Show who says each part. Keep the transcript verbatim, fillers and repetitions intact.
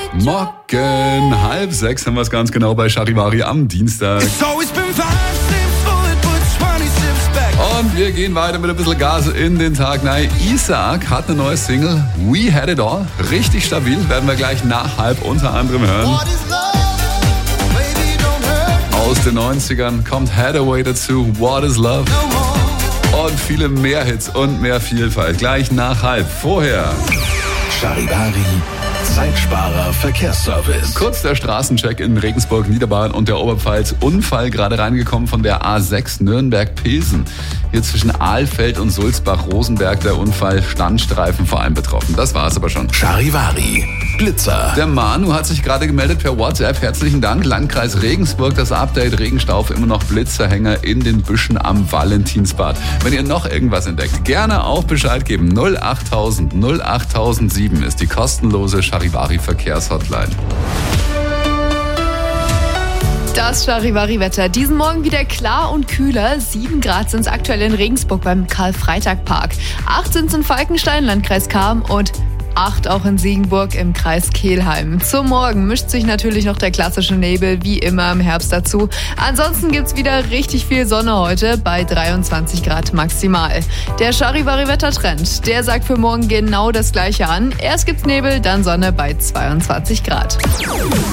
Speaker 1: Morgen, halb sechs haben wir es ganz genau bei Charivari am Dienstag. Und wir gehen weiter mit ein bisschen Gas in den Tag. Nein, Isaac hat eine neue Single, We Had It All. Richtig stabil, werden wir gleich nach halb unter anderem hören. Aus den neunzigern kommt Hathaway dazu, What is Love? Und viele mehr Hits und mehr Vielfalt. Gleich nach halb. Vorher
Speaker 2: Charivari, Zeitsparer Verkehrsservice.
Speaker 1: kurz der Straßencheck in Regensburg, Niederbayern und der Oberpfalz. Unfall gerade reingekommen von der A sechs Nürnberg-Pilsen. Hier zwischen Ahlfeld und Sulzbach-Rosenberg der Unfall, Standstreifen vor allem betroffen. Das war's aber schon.
Speaker 2: Charivari, Blitzer.
Speaker 1: Der Manu hat sich gerade gemeldet per WhatsApp. Herzlichen Dank. Landkreis Regensburg, das Update. Regenstauf, immer noch Blitzerhänger in den Büschen am Valentinsbad. Wenn ihr noch irgendwas entdeckt, gerne auch Bescheid geben. null achttausend null achttausendsieben ist die kostenlose Charivari Verkehrshotline.
Speaker 3: Das Charivari-Wetter. Diesen Morgen wieder klar und kühler. sieben Grad sind es aktuell in Regensburg beim Karl-Freitag-Park. acht sind es in Falkenstein, Landkreis Cham, und acht auch in Siegenburg im Kreis Kelheim. Zum Morgen mischt sich natürlich noch der klassische Nebel, wie immer im Herbst dazu. Ansonsten gibt's wieder richtig viel Sonne heute bei dreiundzwanzig Grad maximal. Der Charivari-Wettertrend, der sagt für morgen genau das Gleiche an. Erst gibt's Nebel, dann Sonne bei zweiundzwanzig Grad.